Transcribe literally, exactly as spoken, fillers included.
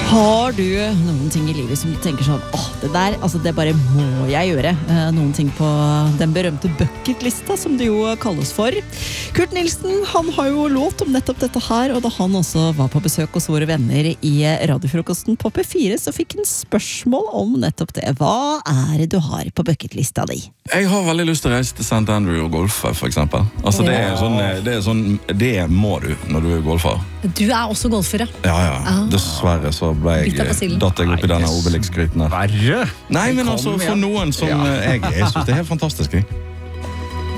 Har du noen ting i livet som du tenker sånn, åh, det der, altså det bare må jeg gjøre. Eh, noen ting på den berømte bucketlista, som det jo kalles for. Kurt Nilsen, han har jo låt om nettopp dette her, og da han også var på besøk hos våre venner i radiofrokosten på P fire, så fikk han spørsmål om nettopp det. Hva er det du har på bucketlista di? Jeg har veldig lyst til å reise til Saint Andrew og golfe, for eksempel. Altså, det er sånn, det er sånn, det må du når du er golfer. Du er også golfer, ja. Ja, ja. Ah. Dessverre så ble jeg, datt jeg opp i denne Obelix-skryten her. Verre? Nei, men altså, for noen som jeg, jeg synes det er helt fantastisk. Jeg.